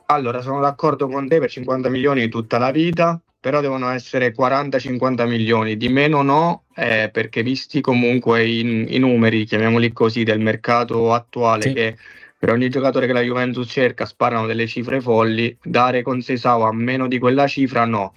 Allora, sono d'accordo con te per 50 milioni tutta la vita, però devono essere 40-50 milioni, di meno no, perché visti comunque i numeri, chiamiamoli così, del mercato attuale, Sì. che per ogni giocatore che la Juventus cerca sparano delle cifre folli, dare con Seisao a meno di quella cifra no.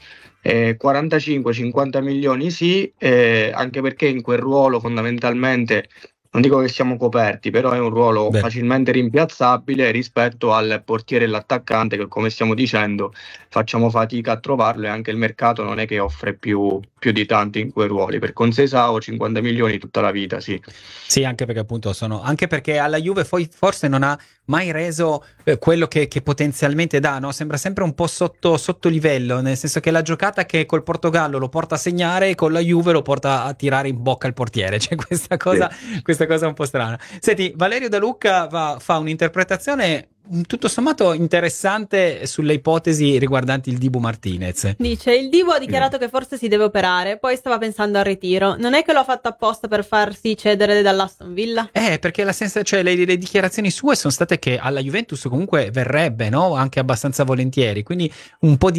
45-50 milioni sì, anche perché in quel ruolo fondamentalmente non dico che siamo coperti, però è un ruolo Vero. facilmente rimpiazzabile rispetto al portiere e l'attaccante che, come stiamo dicendo, facciamo fatica a trovarlo e anche il mercato non è che offre più di tanto in quei ruoli. Per Consesao 50 milioni tutta la vita, sì. Sì, anche perché appunto anche perché alla Juve poi forse non ha mai reso quello che potenzialmente dà, no? Sembra sempre un po' sotto livello, nel senso che la giocata che col Portogallo lo porta a segnare e con la Juve lo porta a tirare in bocca il portiere, c'è Sì. questa cosa un po' strana. Senti, Valerio De Luca fa un'interpretazione tutto sommato interessante sulle ipotesi riguardanti il Dibu Martinez. Dice, il Divo ha dichiarato che forse si deve operare, poi stava pensando al ritiro. Non è che lo ha fatto apposta per farsi cedere dall'Aston Villa? Perché cioè, le dichiarazioni sue sono state che alla Juventus comunque verrebbe, no? Anche abbastanza volentieri. Quindi un po'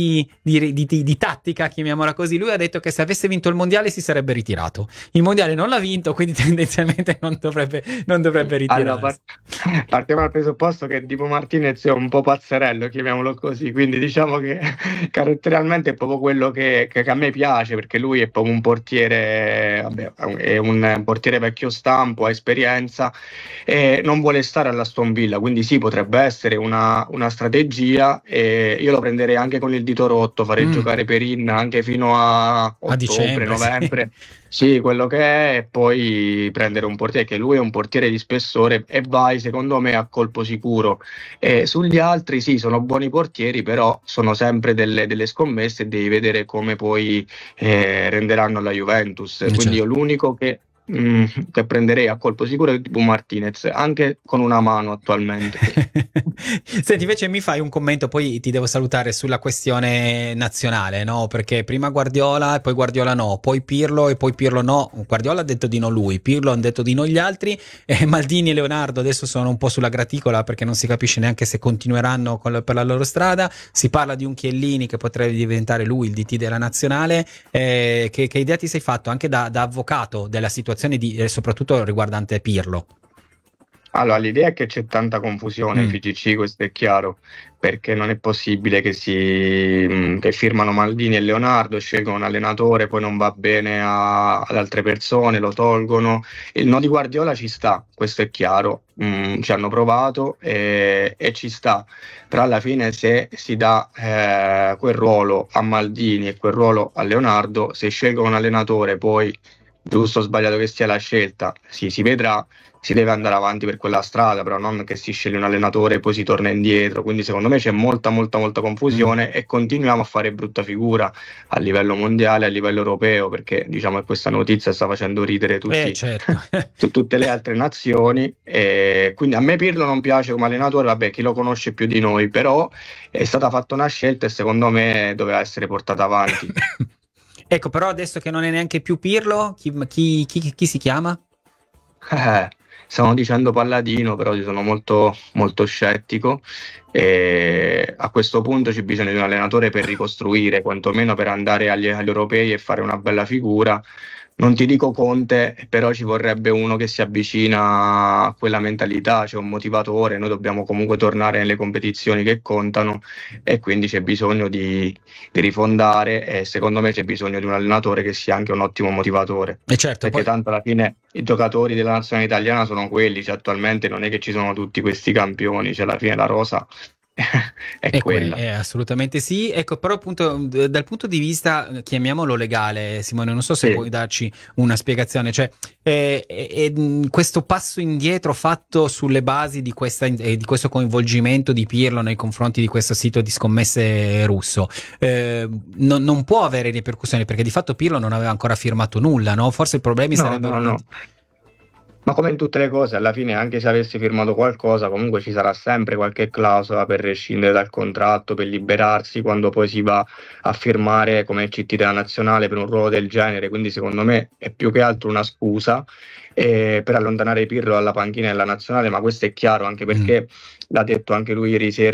di tattica, chiamiamola così. Lui ha detto che se avesse vinto il mondiale si sarebbe ritirato. Il mondiale non l'ha vinto, quindi tendenzialmente non dovrebbe Allora, ritirarsi. partiamo dal presupposto che Dibu Martinez è un po' pazzerello, chiamiamolo così, quindi diciamo che caratterialmente è proprio quello che a me piace, perché lui è proprio un portiere, vabbè, è un portiere vecchio stampo, ha esperienza e non vuole stare all'Aston Villa, quindi sì, potrebbe essere una strategia e io lo prenderei anche con il dito rotto, farei Mm, giocare Perin anche fino a a ottobre, dicembre, sì. novembre. Sì, quello che è, e poi prendere un portiere, che lui è un portiere di spessore e vai, secondo me, a colpo sicuro. E sugli altri, sì, sono buoni portieri, però sono sempre delle scommesse e devi vedere come poi renderanno la Juventus. Quindi io Certo. l'unico che prenderei a colpo sicuro è tipo Martinez, anche con una mano attualmente. Senti, invece mi fai un commento, poi ti devo salutare sulla questione nazionale, no? Perché prima Guardiola e poi Guardiola no, poi Pirlo e poi Pirlo no. Guardiola ha detto di no lui, Pirlo ha detto di no gli altri e Maldini e Leonardo adesso sono un po' sulla graticola perché non si capisce neanche se continueranno per la loro strada. Si parla di un Chiellini che potrebbe diventare lui il DT della nazionale. Che idea ti sei fatto anche da avvocato della situazione soprattutto riguardante Pirlo? Allora, l'idea è che c'è tanta confusione in Mm, FIGC, questo è chiaro, perché non è possibile che firmano Maldini e Leonardo, scelgono un allenatore, poi non va bene ad altre persone, lo tolgono. Il no di Guardiola ci sta, questo è chiaro. Ci hanno provato e ci sta, però alla fine se si dà quel ruolo a Maldini e quel ruolo a Leonardo, se scelgono un allenatore poi, giusto o sbagliato che sia la scelta, si vedrà, si deve andare avanti per quella strada, però non che si sceglie un allenatore e poi si torna indietro. Quindi secondo me c'è molta, molta, molta mm. confusione e continuiamo a fare brutta figura a livello mondiale, a livello europeo, perché diciamo che questa notizia sta facendo ridere Certo. tutte le altre nazioni. E quindi a me Pirlo non piace come allenatore, vabbè, chi lo conosce più di noi, però è stata fatta una scelta e secondo me doveva essere portata avanti. Ecco, però adesso che non è neanche più Pirlo, chi si chiama? Eh, Stiamo dicendo Palladino, però io sono molto, molto scettico e a questo punto c'è bisogno di un allenatore per ricostruire, quantomeno per andare agli europei e fare una bella figura. Non ti dico Conte, però ci vorrebbe uno che si avvicina a quella mentalità, c'è un motivatore, noi dobbiamo comunque tornare nelle competizioni che contano e quindi c'è bisogno di rifondare e secondo me c'è bisogno di un allenatore che sia anche un ottimo motivatore, E certo, perché poi tanto alla fine i giocatori della nazionale italiana sono quelli, cioè attualmente non è che ci sono tutti questi campioni, cioè alla fine la rosa è quella. assolutamente sì. Ecco, però appunto dal punto di vista, chiamiamolo legale, Simone, non so se Sì. puoi darci una spiegazione, cioè questo passo indietro fatto sulle basi di questo coinvolgimento di Pirlo nei confronti di questo sito di scommesse russo, non può avere ripercussioni perché di fatto Pirlo non aveva ancora firmato nulla, no? Forse i problemi No, sarebbero no, no. Ma come in tutte le cose, alla fine, anche se avessi firmato qualcosa, comunque ci sarà sempre qualche clausola per rescindere dal contratto, per liberarsi quando poi si va a firmare come CT della nazionale per un ruolo del genere. Quindi, secondo me, è più che altro una scusa per allontanare Pirlo dalla panchina della nazionale. Ma questo è chiaro anche Mm. perché l'ha detto anche lui ieri sera